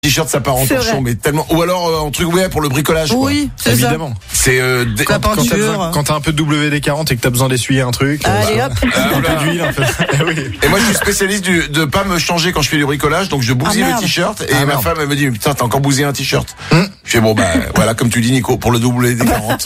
T-shirt, ça part en torchon, mais tellement. Ou alors un truc pour le bricolage. Oui, quoi. c'est Évidemment. ça. C'est quand t'as un peu de WD-40 et que t'as besoin d'essuyer un truc. Allez hop. Un peu d'huile, un peu. Oui. Et moi, je suis spécialiste de pas me changer quand je fais du bricolage, donc je bousille le t-shirt et ma femme elle me dit mais putain t'as encore bousillé un t-shirt. Je fais bon voilà comme tu dis Nico pour le WD-40.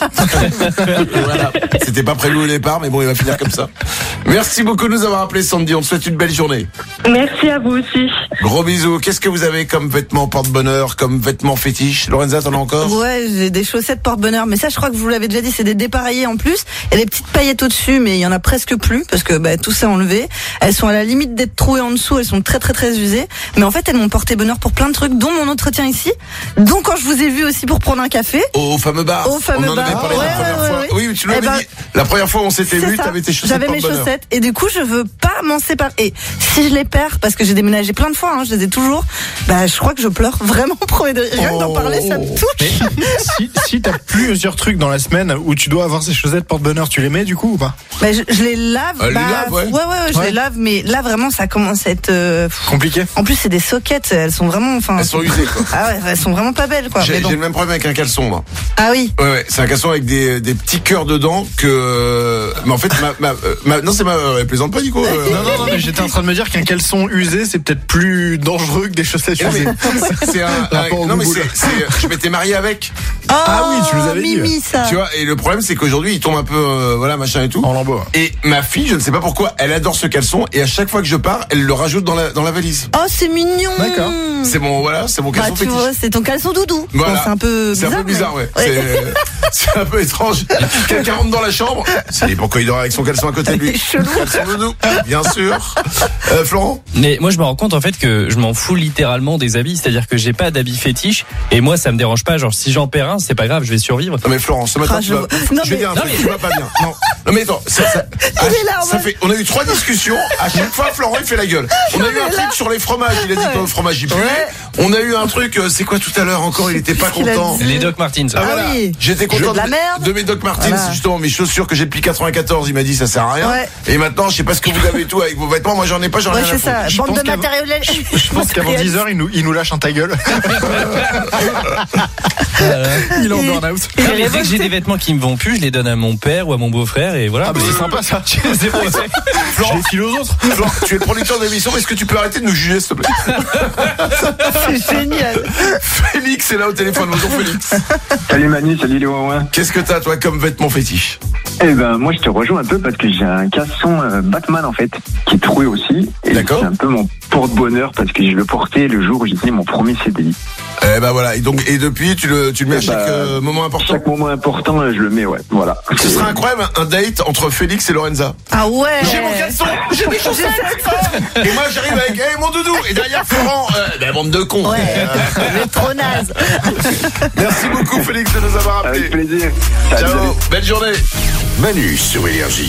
Voilà. C'était pas prévu au départ, mais bon il va finir comme ça. Merci beaucoup de nous avoir appelé Sandy. On te souhaite une belle journée. Merci à vous aussi. Gros bisous. Qu'est-ce que vous avez comme vêtements porte-bonheur, comme vêtements fétiches? Lorenza, t'en as encore? Ouais, j'ai des chaussettes porte-bonheur, mais ça, je crois que je vous l'avez déjà dit, c'est des dépareillés en plus. Il y a des petites paillettes au-dessus, mais il y en a presque plus parce que tout s'est enlevé. Elles sont à la limite d'être trouées en dessous. Elles sont très très très usées, mais en fait, elles m'ont porté bonheur pour plein de trucs, dont mon entretien ici. Donc quand je vous ai vu aussi pour prendre un café. Au fameux bar. Au fameux on en avait bar. parlé la première fois. Oui, mais tu l'avais dit. La première fois où on s'était vu, t'avais tes chaussettes J'avais mes chaussettes et du coup, je veux pas m'en séparer. Et si je les perds, parce que j'ai déménagé plein de fois, je les ai toujours. Je crois que je pleure vraiment. Rien que d'en parler, ça me touche. Mais si t'as plusieurs trucs dans la semaine où tu dois avoir ces chaussettes porte-bonheur, tu les mets du coup ou pas? Je les lave. Je les lave, mais là vraiment ça commence à être compliqué. En plus c'est des soquettes, elles sont vraiment, elles sont usées quoi. Ah ouais, elles sont vraiment pas belles quoi. J'ai le même problème avec un caleçon moi. Ah oui. Ouais, c'est un caleçon avec des petits cœurs dedans que. Mais en fait non c'est elle plaisante pas Nico. Non mais j'étais en train de me dire qu'un caleçon usé c'est peut-être plus dangereux que des chaussettes usées. Non mais je m'étais marié avec. Ah oui, tu nous avais dit. Mimi, ça. Tu vois, et le problème c'est qu'aujourd'hui il tombe un peu machin et tout. En lambeau. Et ma fille, je ne sais pas pourquoi, elle adore ce caleçon et à chaque fois que je pars, elle le rajoute dans la valise. Oh, c'est mignon. D'accord. C'est mon caleçon fétiche. Vois, c'est ton caleçon doudou. Voilà. Bon, c'est un peu bizarre. Ouais. C'est un peu étrange. Quelqu'un rentre dans la chambre, c'est pourquoi il dort avec son caleçon à côté de lui. Caleçon doudou, bien sûr. Florent? Mais moi je me rends compte en fait que je m'en fous littéralement des habits, c'est-à-dire que j'ai pas d'habits fétiches et moi ça me dérange pas, genre si j'en perds un, c'est pas grave, je vais survivre. Non mais Florent, ce matin je vais dire un truc, tu vas pas bien. Non mais attends, on a eu 3 discussions, à chaque fois Florent il fait la gueule. On a eu un truc sur les fromages, il a dit que le fromage il puait. On a eu un truc, c'est quoi tout à l'heure encore, il était pas content. Les Doc Martens. Ah voilà. J'étais content de mes Doc Martens, justement mes chaussures que j'ai depuis 94, il m'a dit ça sert à rien. Et maintenant, je sais pas ce que vous avez tout avec vos vêtements, moi j'en ai pas, j'en ai rien à foutre. C'est ça, bande de matériel. Je pense qu'avant 10h, il nous lâche un ta gueule. Il est en burn-out. Dès que j'ai des vêtements qui me vont plus, je les donne à mon père ou à mon beau-frère et voilà. Ah bah c'est sympa ça. C'est vrai. Florent, je les file aux autres. Florent, tu es le producteur de l'émission, est-ce que tu peux arrêter de nous juger s'il te plaît? C'est génial. Félix est là au téléphone, bonjour Félix. Salut Manu, salut les Ouin. Qu'est-ce que t'as toi comme vêtement fétiche? Moi je te rejoins un peu parce que j'ai un caleçon Batman en fait, qui est troué aussi. Et d'accord. C'est un peu mon porte-bonheur parce que je le portais le jour où j'ai signé mon premier CDI. Voilà, et depuis tu le mets à chaque moment important. Chaque moment important, je le mets, voilà. Ce serait incroyable un date entre Félix et Lorenza. Ah ouais. J'ai mon caleçon, j'ai mes chaussettes. Et moi j'arrive avec mon doudou et derrière Florent, bande de cons. Ouais. Trop naze. Merci beaucoup Félix de nous avoir appelés. Avec plaisir. Ciao, belle journée. Manu sur Énergie.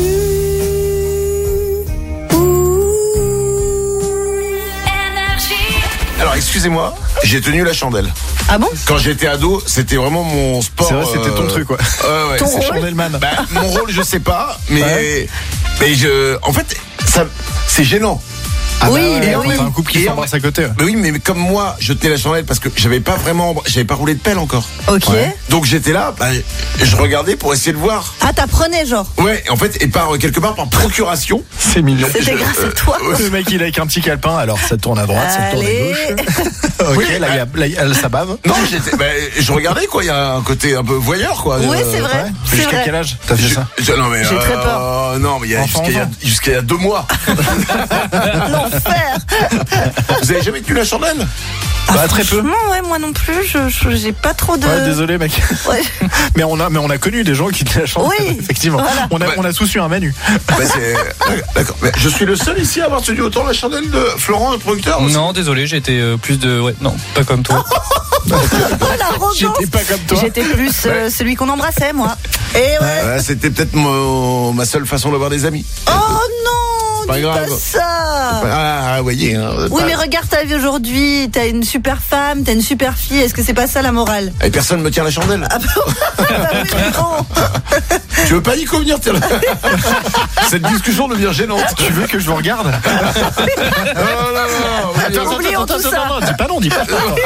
Alors excusez-moi, j'ai tenu la chandelle. Ah bon? Quand j'étais ado, c'était vraiment mon sport. C'est vrai, c'était ton truc quoi. Ouais, ton c'est rôle? Chandelman. Mon rôle, je sais pas, mais en fait, ça, c'est gênant. Ah oui, quand t'as un couple qui s'embrasse à côté. Mais oui, mais comme moi, je tenais la chandelle parce que j'avais pas roulé de pelle encore. Ok. Ouais. Donc j'étais là, je regardais pour essayer de voir. Ah, t'apprenais genre? Ouais, en fait, et quelque part par procuration. C'est mignon. C'était grâce à toi. Le mec il est avec un petit calepin, alors ça tourne à droite, ça tourne à gauche. Ok, là ça bave. Non, je regardais quoi, il y a un côté un peu voyeur quoi. Oui, c'est vrai. Ouais. Jusqu'à quel âge t'as fait ça? Non mais j'ai très peur. Non mais jusqu'à il y a 2 mois. L'enfer. Vous avez jamais tenu la chandelle? Très peu. Ouais, moi non plus, j'ai pas trop de. Ouais, désolé mec. Ouais. mais on a connu des gens qui tenaient la chandelle. Oui, effectivement. Voilà. On a tous eu un Manu. D'accord. Mais je suis le seul ici à avoir tenu autant la chandelle de Florent, le producteur aussi. Non, désolé, j'étais plus de non, pas comme toi. J'étais pas comme toi. J'étais plus celui qu'on embrassait moi. Et ouais. C'était peut-être ma seule façon d'avoir des amis. Oh non, c'est pas grave. Pas ça. Ah, voyez. Oui, mais regarde ta vie aujourd'hui. T'as une super femme, t'as une super fille. Est-ce que c'est pas ça la morale? Et personne me tient la chandelle. Ah bah oui, non. Tu veux pas Nico venir? Cette discussion devient gênante. Tu veux que je vous regarde? Oh là là. Oublions tout ça. Dis pas non.